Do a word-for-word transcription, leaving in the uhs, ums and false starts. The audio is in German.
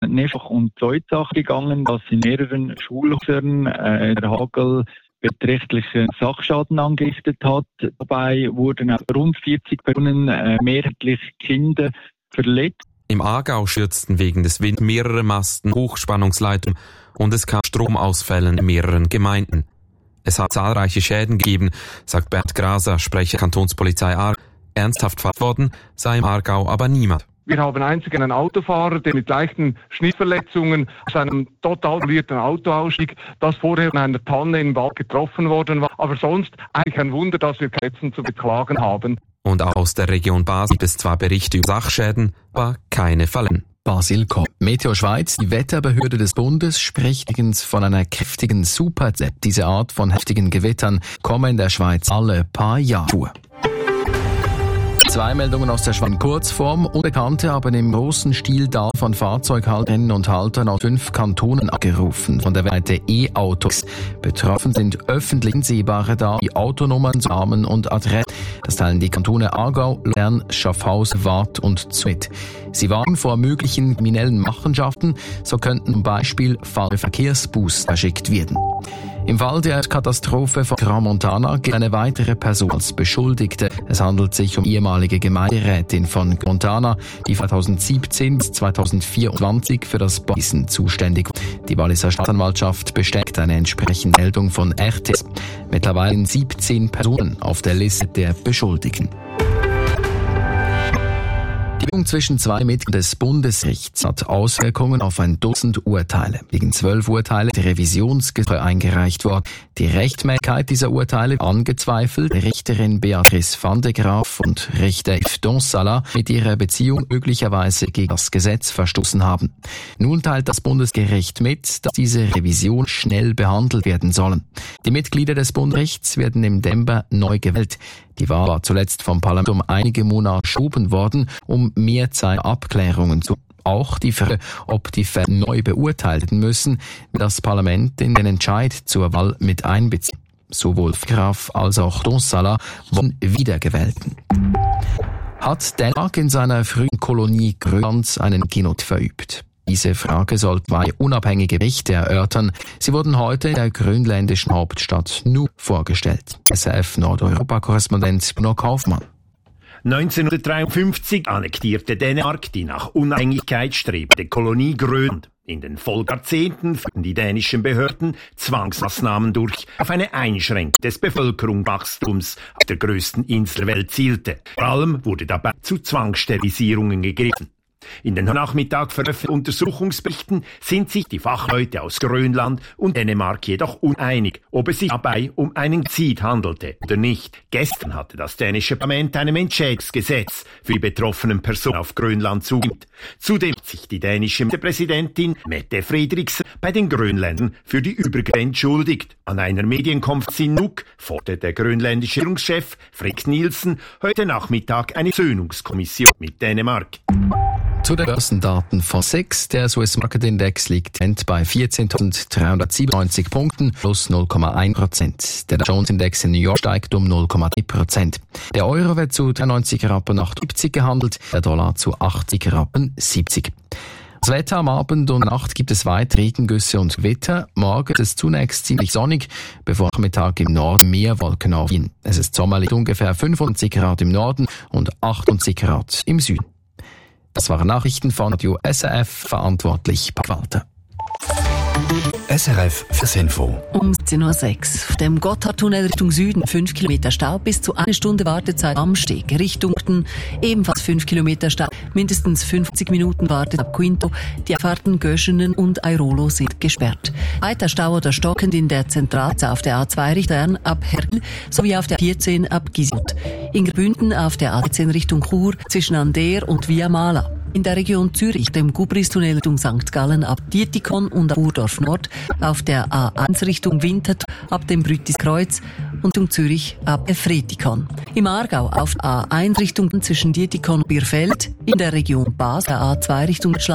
mehrfach um die Sache gegangen, dass in mehreren Schulhäusern äh, der Hagel beträchtlichen Sachschaden angerichtet hat. Dabei wurden auch rund vierzig Personen, äh, mehrheitlich Kinder, verletzt. Im Aargau stürzten wegen des Winds mehrere Masten, Hochspannungsleitungen und es kam Stromausfällen in mehreren Gemeinden. Es hat zahlreiche Schäden gegeben, sagt Bert Graser, Sprecher Kantonspolizei Aargau. Ernsthaft verletzt worden sei im Aargau aber niemand. Wir haben einzig einen Autofahrer, der mit leichten Schnittverletzungen aus einem total verlierten Auto ausstieg, das vorher in einer Tanne im Wald getroffen worden war. Aber sonst eigentlich ein Wunder, dass wir Verletzten zu beklagen haben. Und auch aus der Region Basel gibt es zwar Berichte über Sachschäden, aber keine Verletzungen. Basil Kopp. Meteo Schweiz, die Wetterbehörde des Bundes, spricht übrigens von einer kräftigen Superzep. Diese Art von heftigen Gewittern kommen in der Schweiz alle paar Jahre vor. Zwei Meldungen aus der Schweiz. Kurzform. Unbekannte haben im großen Stil Daten von Fahrzeughalterinnen und Haltern aus fünf Kantonen abgerufen. Von der Seite E-Autos. Betroffen sind öffentlich sehbare Daten wie Autonummern, Namen und Adressen. Das teilen die Kantone Aargau, Luzern, Schaffhausen, Waadt und Zwitt. Sie warnen vor möglichen kriminellen Machenschaften. So könnten zum Beispiel falsche Verkehrsboosts verschickt werden. Im Fall der Katastrophe von Grand Montana gilt eine weitere Person als Beschuldigte. Es handelt sich um ehemalige Gemeinderätin von Montana, die von zweitausendsiebzehn bis zweitausendvierundzwanzig für das Bauwesen zuständig war. Die Walliser Staatsanwaltschaft bestätigt eine entsprechende Meldung von R T S. Mittlerweile sind siebzehn Personen auf der Liste der Beschuldigten. Die Beziehung zwischen zwei Mitgliedern des Bundesgerichts hat Auswirkungen auf ein Dutzend Urteile. Wegen zwölf Urteile der Revisionsgesuche eingereicht worden. Die Rechtmäßigkeit dieser Urteile angezweifelt. Richterin Beatrice van de Graaf und Richter Yves Donsala mit ihrer Beziehung möglicherweise gegen das Gesetz verstoßen haben. Nun teilt das Bundesgericht mit, dass diese Revision schnell behandelt werden sollen. Die Mitglieder des Bundesgerichts werden im Dezember neu gewählt. Die Wahl war zuletzt vom Parlament um einige Monate verschoben worden, um mehr Zeit Abklärungen zu. Auch die Frage, ob die Fälle neu beurteilt werden müssen, wird das Parlament in den Entscheid zur Wahl mit einbeziehen. Sowohl Graf als auch Donsala wurden Wiedergewählten. Hat Dänemark in seiner frühen Kolonie Grönlands einen Genozid verübt? Diese Frage soll zwei unabhängige Berichte erörtern. Sie wurden heute in der grönländischen Hauptstadt Nuuk vorgestellt. S R F Nordeuropa-Korrespondent Bruno Kaufmann. neunzehnhundertdreiundfünfzig annektierte Dänemark die nach Unabhängigkeit strebende Kolonie Grönland. In den Folgejahrzehnten führten die dänischen Behörden Zwangsmaßnahmen durch, auf eine Einschränkung des Bevölkerungswachstums auf der größten Insel der Welt zielte. Vor allem wurde dabei zu Zwangssterilisierungen gegriffen. In den Nachmittag veröffentlichten Untersuchungsberichten sind sich die Fachleute aus Grönland und Dänemark jedoch uneinig, ob es sich dabei um einen Genozid handelte oder nicht. Gestern hatte das dänische Parlament einem Entschädigungsgesetz für die betroffenen Personen auf Grönland zugestimmt. Zudem hat sich die dänische Ministerpräsidentin Mette Frederiksen bei den Grönländern für die Übergriffe entschuldigt. An einer Medienkonferenz in Nuuk forderte der grönländische Regierungschef Fredrik Nielsen heute Nachmittag eine Versöhnungskommission mit Dänemark. Zu den Börsendaten von S I X. Der Swiss Market Index liegt bei vierzehntausenddreihundertsiebenundneunzig Punkten plus null Komma eins Prozent. Der Dow Jones Index in New York steigt um null Komma drei Prozent. Der Euro wird zu dreiundneunzig Rappen achtundsiebzig gehandelt, der Dollar zu achtzig Rappen siebzig. Das Wetter am Abend und Nacht gibt es weiter Regengüsse und Gewitter. Morgen ist es zunächst ziemlich sonnig, bevor Mittag im Norden mehr Wolken aufziehen. Es ist sommerlich ungefähr fünfundsiebzig Grad im Norden und achtundsiebzig Grad im Süden. Das waren Nachrichten von Radio S R F, verantwortlich bei Walter. S R F fürs Info. Um siebzehn Uhr sechs. Auf dem Gotthardtunnel Richtung Süden fünf Kilometer Stau, bis zu eine Stunde Wartezeit am Steg. Richtung Norden ebenfalls fünf Kilometer Stau, mindestens fünfzig Minuten Wartezeit ab Quinto. Die Abfahrten Göschenen und Airolo sind gesperrt. Weiter Stau oder stockend in der Zentralstraße auf der A zwei Richtung ab Hergl sowie auf der vierzehn ab Gismut. In Graubünden auf der A zehn Richtung Chur zwischen Ander und Via Mala. In der Region Zürich, dem Gubristunnel Richtung Sankt Gallen ab Dietikon und ab Urdorf Nord, auf der A eins Richtung Winterthur ab dem Brütiskreuz und um Zürich ab Efretikon. Im Aargau auf A eins Richtung zwischen Dietikon und Bierfeld, in der Region Bas, der A zwei Richtung Deutschland